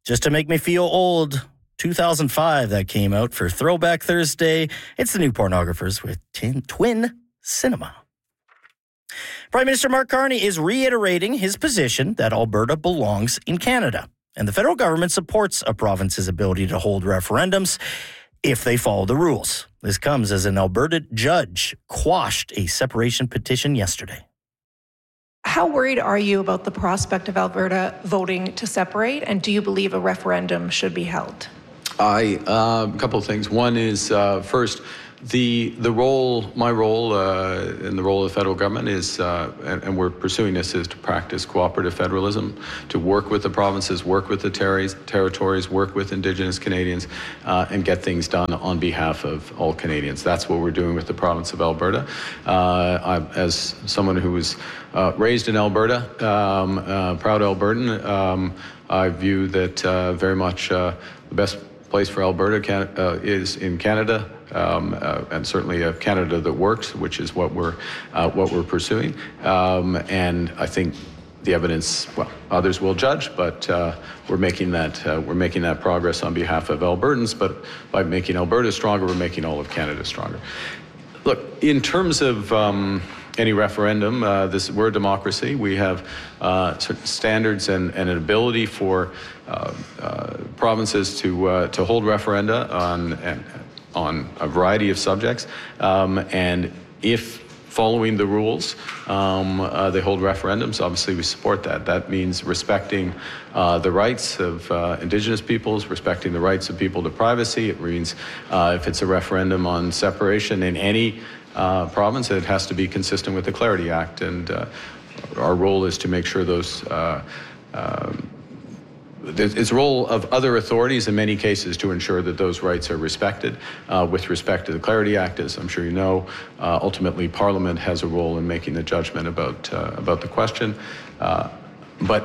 Just to make me feel old, 2005 that came out for Throwback Thursday. It's the new Pornographers with Twin Cinema. Prime Minister Mark Carney is reiterating his position that Alberta belongs in Canada, and the federal government supports a province's ability to hold referendums if they follow the rules. This comes as an Alberta judge quashed a separation petition yesterday. How worried are you about the prospect of Alberta voting to separate, and do you believe a referendum should be held? A couple of things. One is, first, my role and the role of the federal government is, and we're pursuing this, is to practice cooperative federalism, to work with the provinces, work with the territories, work with Indigenous Canadians, and get things done on behalf of all Canadians. That's what we're doing with the province of Alberta. As someone who was raised in Alberta, proud Albertan, I view that very much the best place for Alberta is in Canada, and certainly a Canada that works, which is what we're pursuing. And I think the evidence, well, others will judge, but we're making that progress on behalf of Albertans. But by making Alberta stronger, we're making all of Canada stronger. Look, in terms of any referendum, we're a democracy. We have certain standards and an ability for provinces to hold referenda on a variety of subjects, and if following the rules, they hold referendums. Obviously, we support that. That means respecting the rights of Indigenous peoples, respecting the rights of people to privacy. It means if it's a referendum on separation in any province, it has to be consistent with the Clarity Act, and our role is to make sure those it's a role of other authorities in many cases to ensure that those rights are respected. With respect to the Clarity Act, as I'm sure you know, ultimately Parliament has a role in making the judgment about the question. But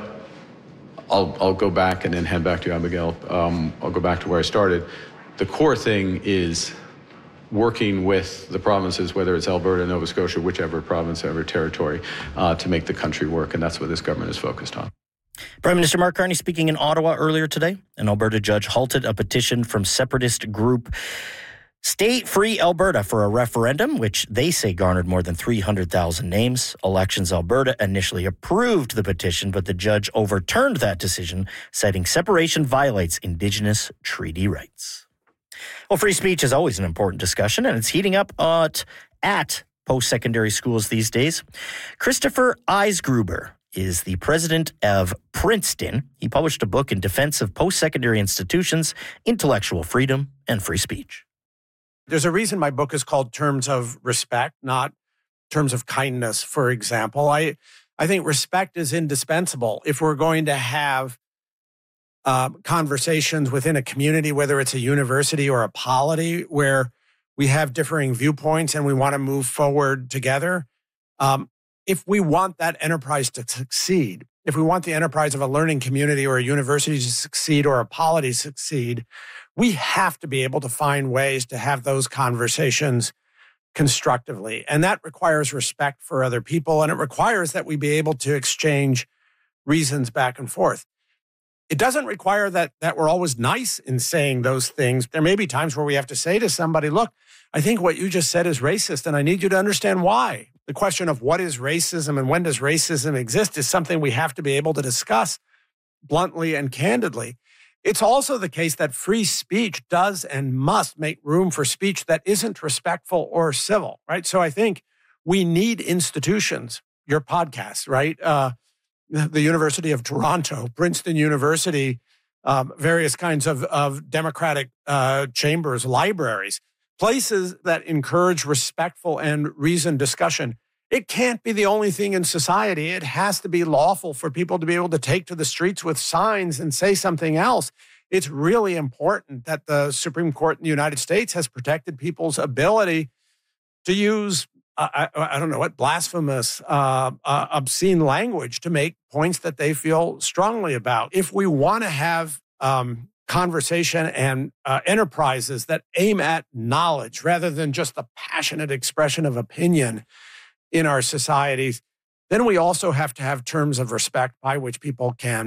I'll go back and then hand back to you, Abigail. I'll go back to where I started. The core thing is working with the provinces, whether it's Alberta, Nova Scotia, whichever province, ever territory, to make the country work, and that's what this government is focused on. Prime Minister Mark Carney speaking in Ottawa earlier today. An Alberta judge halted a petition from separatist group Stay Free Alberta for a referendum, which they say garnered more than 300,000 names. Elections Alberta initially approved the petition, but the judge overturned that decision, citing separation violates Indigenous treaty rights. Well, free speech is always an important discussion, and it's heating up at post-secondary schools these days. Christopher Eisgruber is the president of Princeton. He published a book in defense of post-secondary institutions, intellectual freedom, and free speech. There's a reason my book is called Terms of Respect, not Terms of Kindness, for example. I think respect is indispensable if we're going to have conversations within a community, whether it's a university or a polity, where we have differing viewpoints and we want to move forward together. If we want that enterprise to succeed, if we want the enterprise of a learning community or a university to succeed or a polity to succeed, we have to be able to find ways to have those conversations constructively. And that requires respect for other people, and it requires that we be able to exchange reasons back and forth. It doesn't require that we're always nice in saying those things. There may be times where we have to say to somebody, look, I think what you just said is racist, and I need you to understand why. The question of what is racism and when does racism exist is something we have to be able to discuss bluntly and candidly. It's also the case that free speech does and must make room for speech that isn't respectful or civil, right? So I think we need institutions, your podcast, right? The University of Toronto, Princeton University, various kinds of democratic chambers, libraries, places that encourage respectful and reasoned discussion. It can't be the only thing in society. It has to be lawful for people to be able to take to the streets with signs and say something else. It's really important that the Supreme Court in the United States has protected people's ability to use, I don't know what, blasphemous, obscene language to make points that they feel strongly about. If we want to have conversation and enterprises that aim at knowledge rather than just the passionate expression of opinion in our societies, then we also have to have terms of respect by which people can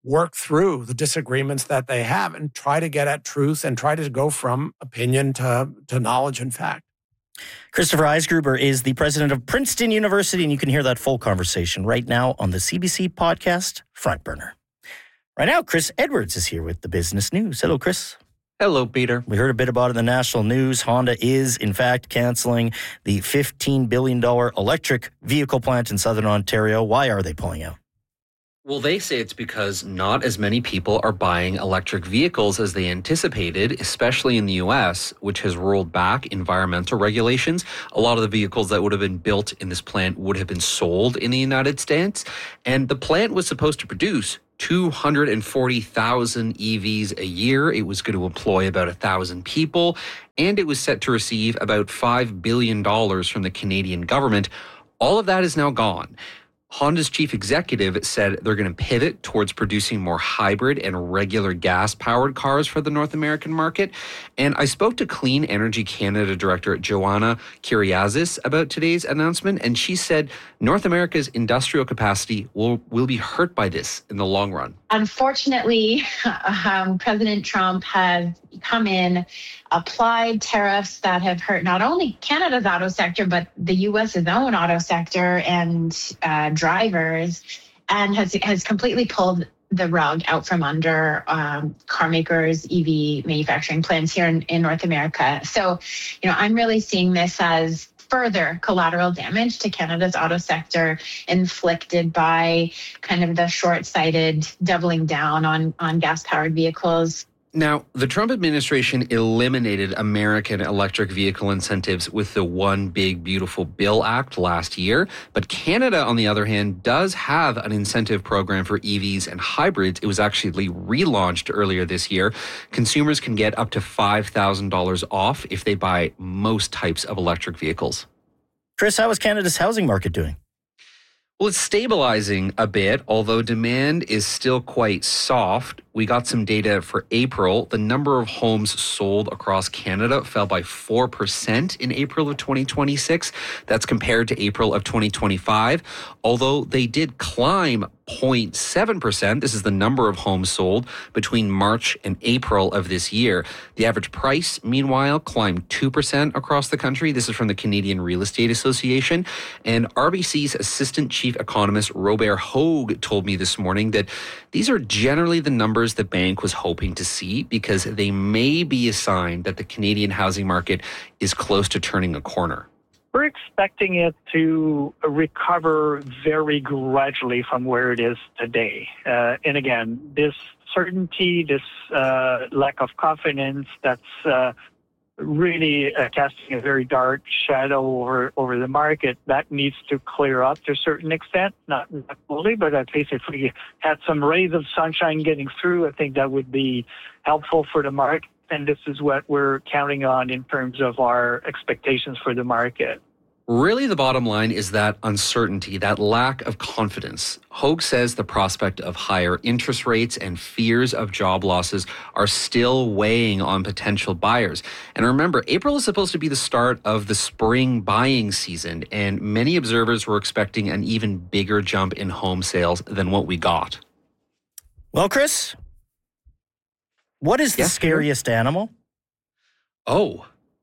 work through the disagreements that they have and try to get at truth and try to go from opinion to knowledge and fact. Christopher Eisgruber is the president of Princeton University, and you can hear that full conversation right now on the CBC podcast Front Burner. Right now, Chris Edwards is here with the business news. Hello, Chris. Hello, Peter. We heard a bit about it in the national news. Honda is, in fact, canceling the $15 billion electric vehicle plant in southern Ontario. Why are they pulling out? Well, they say it's because not as many people are buying electric vehicles as they anticipated, especially in the U.S., which has rolled back environmental regulations. A lot of the vehicles that would have been built in this plant would have been sold in the United States. And the plant was supposed to produce 240,000 EVs a year. It was going to employ about 1,000 people, and it was set to receive about $5 billion from the Canadian government. All of that is now gone. Honda's chief executive said they're going to pivot towards producing more hybrid and regular gas-powered cars for the North American market. And I spoke to Clean Energy Canada Director Joanna Kyriazis about today's announcement, and she said North America's industrial capacity will be hurt by this in the long run. Unfortunately, President Trump has come in, applied tariffs that have hurt not only Canada's auto sector, but the U.S.'s own auto sector and drivers, and has completely pulled the rug out from under car makers, EV manufacturing plants here in North America. So, I'm really seeing this as further collateral damage to Canada's auto sector inflicted by kind of the short-sighted doubling down on gas-powered vehicles. Now, the Trump administration eliminated American electric vehicle incentives with the One Big Beautiful Bill Act last year. But Canada, on the other hand, does have an incentive program for EVs and hybrids. It was actually relaunched earlier this year. Consumers can get up to $5,000 off if they buy most types of electric vehicles. Chris, how is Canada's housing market doing? Well, it's stabilizing a bit, although demand is still quite soft. We got some data for April. The number of homes sold across Canada fell by 4% in April of 2026. That's compared to April of 2025, although they did climb 0.7%. This is the number of homes sold between March and April of this year. The average price, meanwhile, climbed 2% across the country. This is from the Canadian Real Estate Association. And RBC's assistant chief economist, Robert Hogue, told me this morning that these are generally the numbers the bank was hoping to see because they may be a sign that the Canadian housing market is close to turning a corner. We're expecting it to recover very gradually from where it is today. And again, this certainty, this lack of confidence that's really casting a very dark shadow over the market, that needs to clear up to a certain extent, not fully, but at least if we had some rays of sunshine getting through, I think that would be helpful for the market. And this is what we're counting on in terms of our expectations for the market. Really, the bottom line is that uncertainty, that lack of confidence. Hogue says the prospect of higher interest rates and fears of job losses are still weighing on potential buyers. And remember, April is supposed to be the start of the spring buying season, and many observers were expecting an even bigger jump in home sales than what we got. Well, Chris, what is the scariest animal? Oh,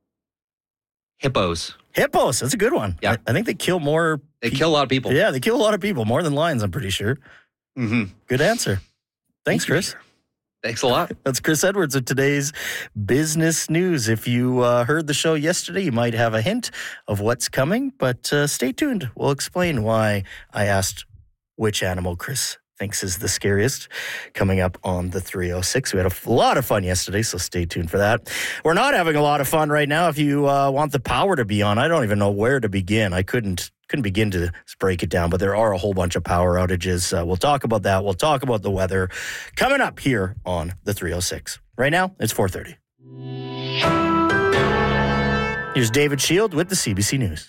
hippos. Hippos, that's a good one. Yeah. I think they kill more. They kill a lot of people. Yeah, they kill a lot of people, more than lions, I'm pretty sure. Mm-hmm. Good answer. Thanks, Chris. Thanks a lot. That's Chris Edwards of today's business news. If you heard the show yesterday, you might have a hint of what's coming, but stay tuned. We'll explain why I asked which animal Chris thinks is the scariest coming up on the 306. We had a lot of fun yesterday, so stay tuned for that. We're not having a lot of fun right now. If you want the power to be on, I don't even know where to begin. I couldn't begin to break it down, but there are a whole bunch of power outages. We'll talk about that. We'll talk about the weather coming up here on the 306. Right now, it's 4:30. Here's David Shield with the CBC News.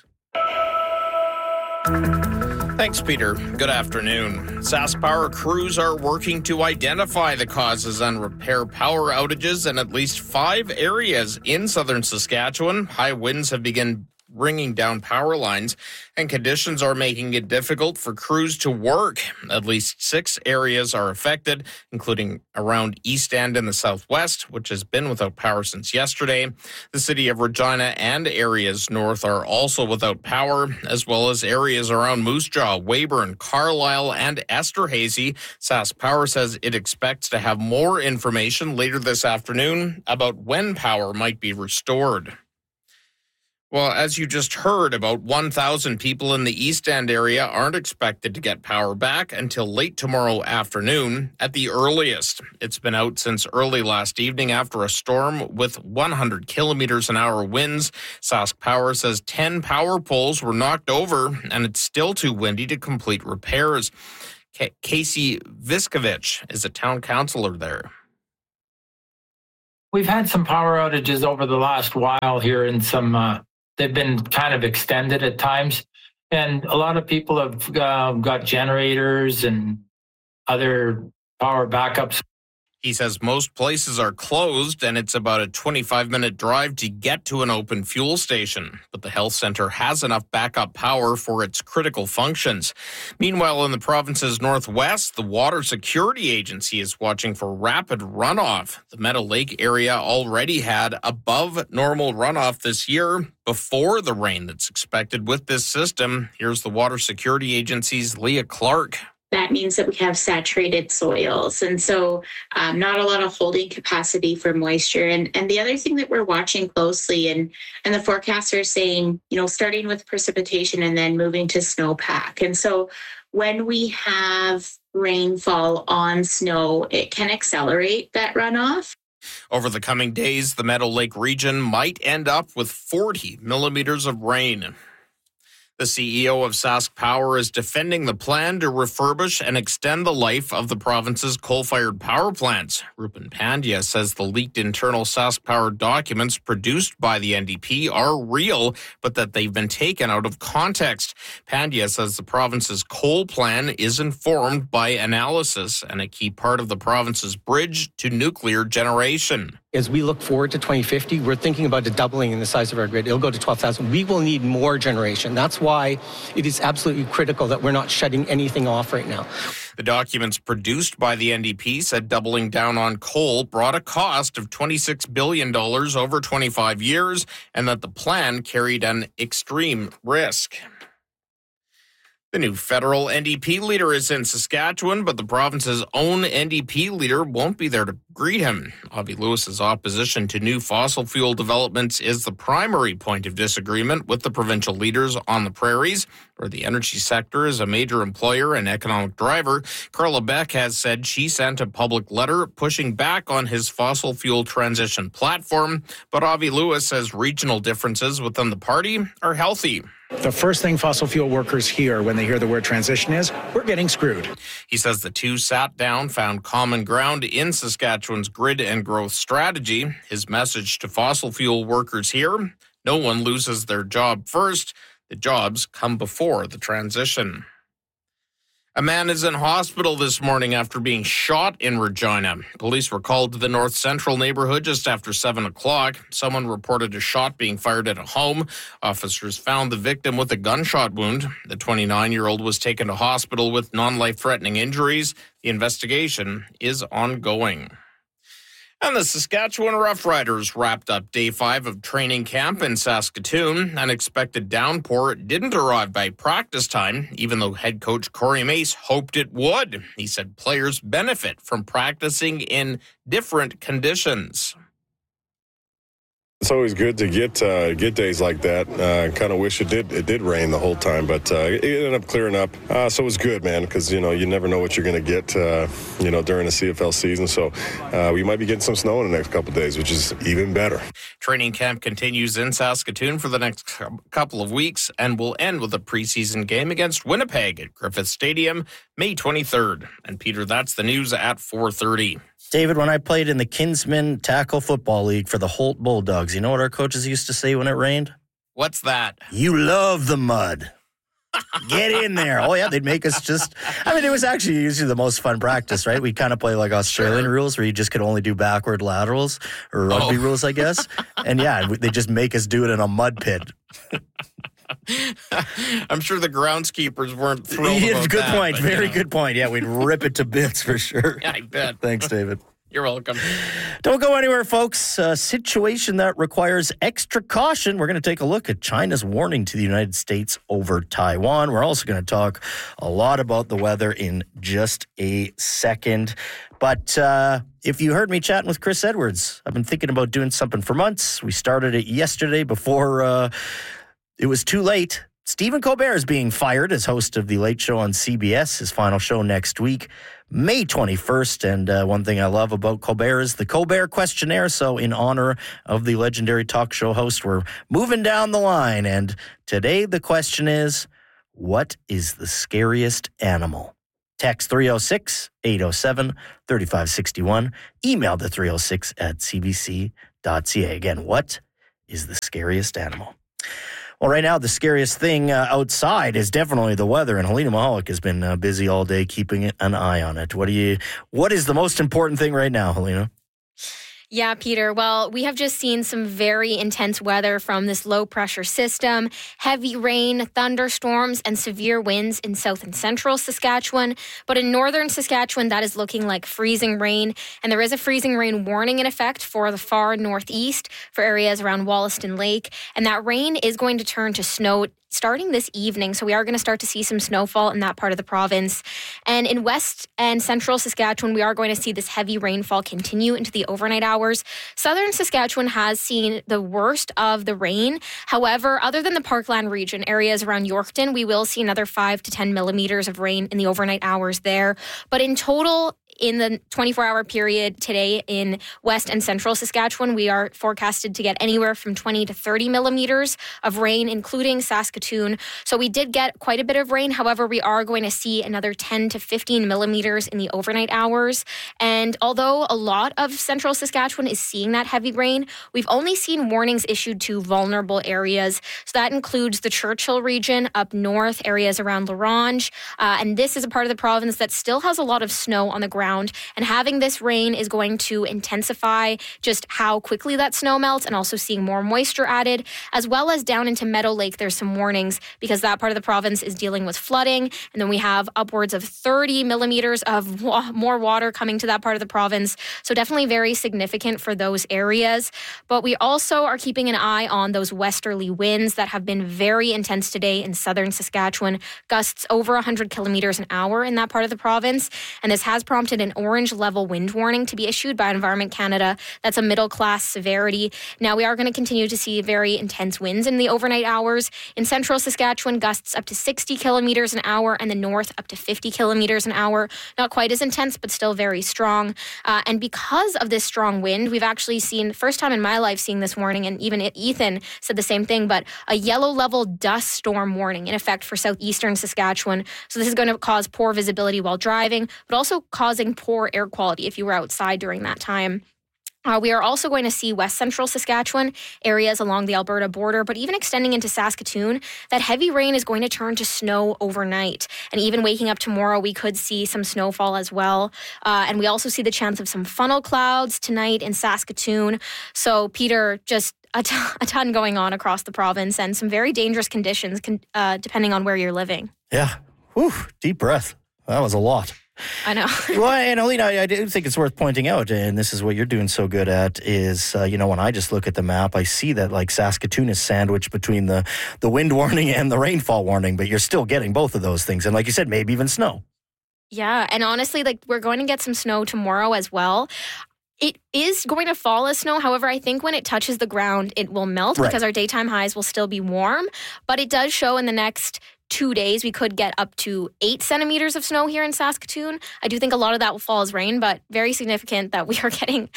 Thanks, Peter. Good afternoon. SaskPower crews are working to identify the causes and repair power outages in at least 5 areas in southern Saskatchewan. High winds have begun bringing down power lines, and conditions are making it difficult for crews to work. At least 6 areas are affected, including around East End in the southwest, which has been without power since yesterday. The city of Regina and areas north are also without power, as well as areas around Moose Jaw, Weyburn, Carlisle, and Esterhazy. Sask Power says it expects to have more information later this afternoon about when power might be restored. Well, as you just heard, about 1,000 people in the East End area aren't expected to get power back until late tomorrow afternoon at the earliest. It's been out since early last evening after a storm with 100 kilometers an hour winds. Sask Power says 10 power poles were knocked over, and it's still too windy to complete repairs. Casey Viskovich is a town councillor there. We've had some power outages over the last while here, and they've been kind of extended at times. And a lot of people have got generators and other power backups. He says most places are closed and it's about a 25-minute drive to get to an open fuel station. But the health center has enough backup power for its critical functions. Meanwhile, in the province's northwest, the Water Security Agency is watching for rapid runoff. The Meadow Lake area already had above normal runoff this year before the rain that's expected with this system. Here's the Water Security Agency's Leah Clark. That means that we have saturated soils. And so not a lot of holding capacity for moisture. And the other thing that we're watching closely, and the forecasts are saying, starting with precipitation and then moving to snowpack. And so when we have rainfall on snow, it can accelerate that runoff. Over the coming days, the Meadow Lake region might end up with 40 millimeters of rain. The CEO of Sask Power is defending the plan to refurbish and extend the life of the province's coal-fired power plants. Rupen Pandya says the leaked internal Sask Power documents produced by the NDP are real, but that they've been taken out of context. Pandya says the province's coal plan is informed by analysis and a key part of the province's bridge to nuclear generation. As we look forward to 2050, we're thinking about a doubling in the size of our grid. It'll go to 12,000. We will need more generation. That's why it is absolutely critical that we're not shutting anything off right now. The documents produced by the NDP said doubling down on coal brought a cost of $26 billion over 25 years, and that the plan carried an extreme risk. The new federal NDP leader is in Saskatchewan, but the province's own NDP leader won't be there to greet him. Avi Lewis's opposition to new fossil fuel developments is the primary point of disagreement with the provincial leaders on the prairies, where the energy sector is a major employer and economic driver. Carla Beck has said she sent a public letter pushing back on his fossil fuel transition platform, but Avi Lewis says regional differences within the party are healthy. The first thing fossil fuel workers hear when they hear the word transition is, we're getting screwed. He says the two sat down, found common ground in Saskatchewan's grid and growth strategy. His message to fossil fuel workers here, no one loses their job first. The jobs come before the transition. A man is in hospital this morning after being shot in Regina. Police were called to the North Central neighborhood just after 7 o'clock. Someone reported a shot being fired at a home. Officers found the victim with a gunshot wound. The 29-year-old was taken to hospital with non-life-threatening injuries. The investigation is ongoing. And the Saskatchewan Roughriders wrapped up day 5 of training camp in Saskatoon. An expected downpour didn't arrive by practice time, even though head coach Corey Mace hoped it would. He said players benefit from practicing in different conditions. It's always good to get days like that. Kind of wish it did rain the whole time, but it ended up clearing up. So it was good, man, because you never know what you're going to get during the CFL season. So we might be getting some snow in the next couple of days, which is even better. Training camp continues in Saskatoon for the next couple of weeks and will end with a preseason game against Winnipeg at Griffith Stadium May 23rd. And Peter, that's the news at 4:30. David, when I played in the Kinsman Tackle Football League for the Holt Bulldogs, you know what our coaches used to say when it rained? What's that? You love the mud. Get in there. Oh, yeah, they'd make us it was actually usually the most fun practice, right? We'd kind of play like Australian rules where you just could only do backward laterals or rugby rules, I guess. And yeah, they just make us do it in a mud pit. I'm sure the groundskeepers weren't thrilled about good that, point. Very good point. Yeah, we'd rip it to bits for sure. Yeah, I bet. Thanks, David. You're welcome. Don't go anywhere, folks. A situation that requires extra caution. We're going to take a look at China's warning to the United States over Taiwan. We're also going to talk a lot about the weather in just a second. But if you heard me chatting with Chris Edwards, I've been thinking about doing something for months. We started it yesterday before it was too late. Stephen Colbert is being fired as host of The Late Show on CBS. His final show next week, May 21st. And one thing I love about Colbert is the Colbert Questionnaire. So in honor of the legendary talk show host, we're moving down the line. And today the question is, what is the scariest animal? Text 306-807-3561. Email the 306@cbc.ca. Again, what is the scariest animal? Well, right now, the scariest thing outside is definitely the weather, and Helena Mahalik has been busy all day keeping an eye on it. What is the most important thing right now, Helena? Yeah, Peter. Well, we have just seen some very intense weather from this low-pressure system, heavy rain, thunderstorms, and severe winds in south and central Saskatchewan. But in northern Saskatchewan, that is looking like freezing rain, and there is a freezing rain warning in effect for the far northeast for areas around Wollaston Lake, and that rain is going to turn to snow starting this evening. So we are going to start to see some snowfall in that part of the province. And in west and central Saskatchewan, we are going to see this heavy rainfall continue into the overnight hours. Southern Saskatchewan has seen the worst of the rain. However, other than the Parkland region, areas around Yorkton, we will see another 5 to 10 millimeters of rain in the overnight hours there. But in total, in the 24-hour period today in west and central Saskatchewan, we are forecasted to get anywhere from 20 to 30 millimeters of rain, including Saskatoon. So we did get quite a bit of rain. However, we are going to see another 10 to 15 millimeters in the overnight hours. And although a lot of central Saskatchewan is seeing that heavy rain, we've only seen warnings issued to vulnerable areas. So that includes the Churchill region up north, areas around La Ronge. And this is a part of the province that still has a lot of snow on the ground. And having this rain is going to intensify just how quickly that snow melts and also seeing more moisture added, as well as down into Meadow Lake. There's some warnings because that part of the province is dealing with flooding. And then we have upwards of 30 millimeters of more water coming to that part of the province. So definitely very significant for those areas. But we also are keeping an eye on those westerly winds that have been very intense today in southern Saskatchewan, gusts over 100 kilometers an hour in that part of the province. And this has prompted an orange level wind warning to be issued by Environment Canada. That's a middle class severity. Now we are going to continue to see very intense winds in the overnight hours. In central Saskatchewan, gusts up to 60 kilometers an hour, and the north up to 50 kilometers an hour. Not quite as intense, but still very strong. And because of this strong wind, we've actually seen, first time in my life seeing this warning, and even Ethan said the same thing, but a yellow level dust storm warning in effect for southeastern Saskatchewan. So this is going to cause poor visibility while driving, but also causing poor air quality if you were outside during that time. We are also going to see west central Saskatchewan, areas along the Alberta border, but even extending into Saskatoon, that heavy rain is going to turn to snow overnight. And even waking up tomorrow, we could see some snowfall as well. And we also see the chance of some funnel clouds tonight in Saskatoon. So, Peter, just a ton going on across the province and some very dangerous conditions depending on where you're living. Yeah. Whew, deep breath. That was a lot. I know. Well, and Alina, I do think it's worth pointing out, and this is what you're doing so good at, is, when I just look at the map, I see that, like, Saskatoon is sandwiched between the wind warning and the rainfall warning, but you're still getting both of those things. And like you said, maybe even snow. Yeah, and honestly, we're going to get some snow tomorrow as well. It is going to fall as snow. However, I think when it touches the ground, it will melt because our daytime highs will still be warm. But it does show in the next 2 days, we could get up to 8 centimeters of snow here in Saskatoon. I do think a lot of that will fall as rain, but very significant that we are getting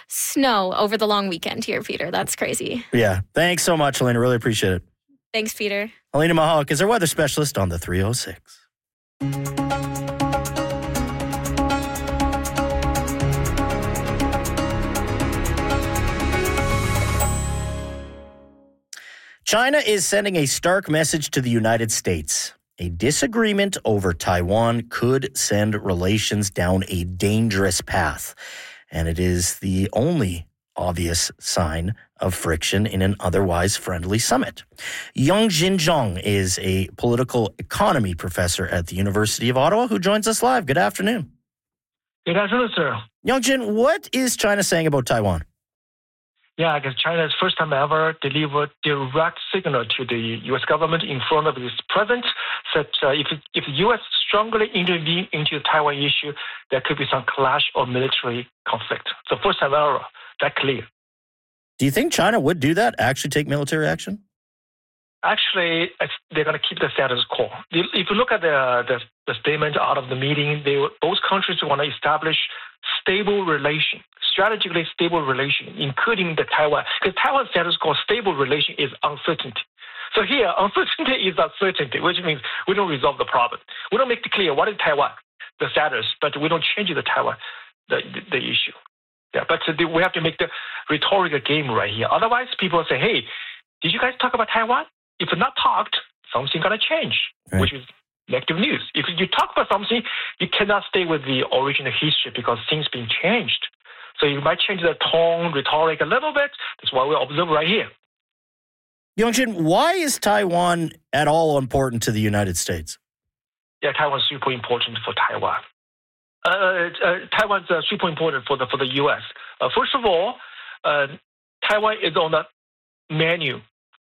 snow over the long weekend here, Peter. That's crazy. Yeah. Thanks so much, Elena. Really appreciate it. Thanks, Peter. Helena Mahalik is our weather specialist on the 306. China is sending a stark message to the United States. a disagreement over Taiwan could send relations down a dangerous path. And it is the only obvious sign of friction in an otherwise friendly summit. Yongjin Zhang is a political economy professor at the University of Ottawa who joins us live. Good afternoon. Good afternoon, sir. Yongjin, what is China saying about Taiwan? Yeah, because China is first time ever delivered direct signal to the U.S. government in front of its president that if the U.S. strongly intervene into the Taiwan issue, there could be some clash or military conflict. So first time ever, that clear. Do you think China would do that, actually take military action? Actually, they're going to keep the status quo. If you look at the statement out of the meeting, both countries want to establish stable relation, strategically stable relation, including the Taiwan. Because Taiwan status quo, stable relation is uncertainty. So here, uncertainty is uncertainty, which means we don't resolve the problem. We don't make it clear what is Taiwan, the status, but we don't change the Taiwan, the issue. Yeah, but we have to make the rhetorical game right here. Otherwise, people say, hey, did you guys talk about Taiwan? If not talked, something going to change, right, which is negative news. If you talk about something, you cannot stay with the original history because things been changed. So you might change the tone, rhetoric a little bit. That's what we observe right here. Yongjin, why is Taiwan at all important to the United States? Yeah, Taiwan is super important for Taiwan. Taiwan is super important for the U.S. First of all, Taiwan is on the menu.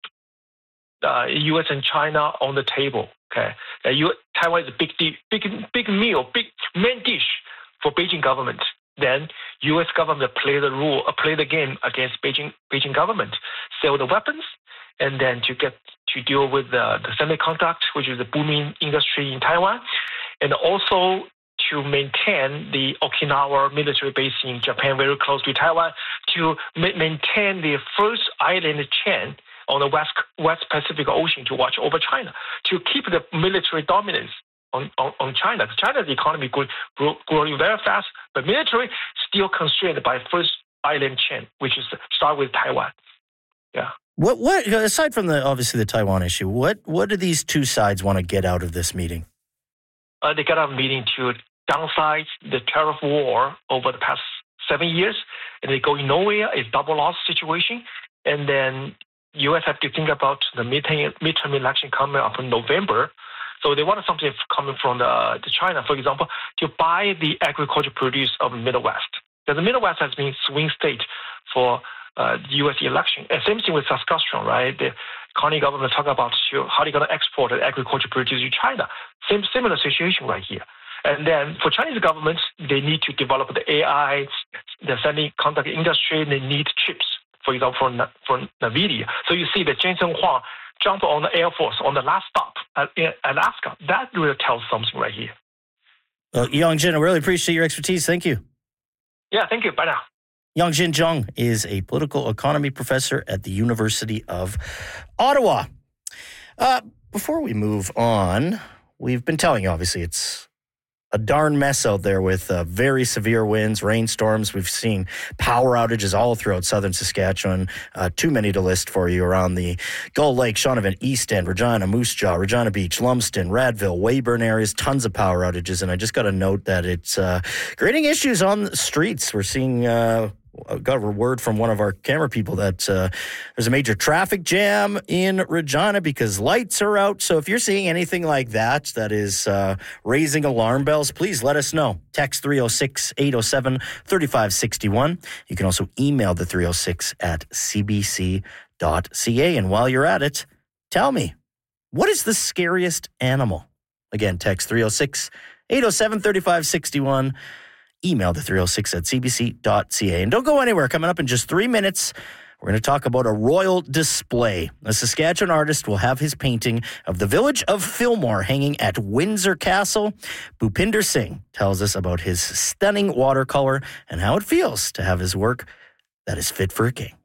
U.S. and China on the table. Okay, Taiwan is a big meal, big main dish for Beijing government. Then U.S. government play the game against Beijing government, sell the weapons, and then to deal with the semiconductor, which is a booming industry in Taiwan, and also to maintain the Okinawa military base in Japan very close to Taiwan, to maintain the first island chain on the West Pacific Ocean to watch over China, to keep the military dominance on China. China's economy growing very fast, but military still constrained by first island chain, which is start with Taiwan. Yeah. What aside from obviously the Taiwan issue, what do these two sides want to get out of this meeting? They got a meeting to downsize the tariff war over the past 7 years, and they go nowhere. It's double loss situation, and then U.S. have to think about the midterm election coming up in November. So they want something coming from the China, for example, to buy the agriculture produce of the Midwest. Because the Midwest has been swing state for the U.S. election. And same thing with Saskatchewan, right? The county government talk about how they're going to export the agriculture produce to China. Similar situation right here. And then for Chinese government, they need to develop the AI, the semiconductor industry. They need chips, for example, for NVIDIA. So you see that Jensen Huang jump on the Air Force on the last stop in Alaska. That really tells something right here. Yongjin, I really appreciate your expertise. Thank you. Yeah, thank you. Bye now. Yongjin Zhang is a political economy professor at the University of Ottawa. Before we move on, we've been telling you, obviously, it's a darn mess out there with very severe winds, rainstorms. We've seen power outages all throughout southern Saskatchewan. Too many to list for you around the Gull Lake, Shaunavon, East End, Regina, Moose Jaw, Regina Beach, Lumsden, Radville, Weyburn areas. Tons of power outages. And I just got to note that it's creating issues on the streets. We're seeing got a word from one of our camera people that there's a major traffic jam in Regina because lights are out. So if you're seeing anything like that is raising alarm bells, please let us know. Text 306-807-3561. You can also email the 306 at cbc.ca. And while you're at it, tell me, what is the scariest animal? Again, text 306-807-3561. Email the 306 at cbc.ca. And don't go anywhere. Coming up in just 3 minutes, we're going to talk about a royal display. A Saskatchewan artist will have his painting of the village of Fillmore hanging at Windsor Castle. Bhupinder Singh tells us about his stunning watercolor and how it feels to have his work that is fit for a king.